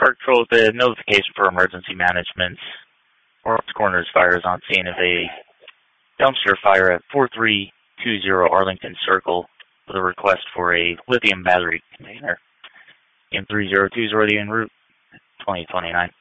Park Patrol with a notification for emergency management. Orange Corners fire is on scene of a dumpster fire at 4320 Arlington Circle with a request for a lithium battery container. M3020 en route 2029.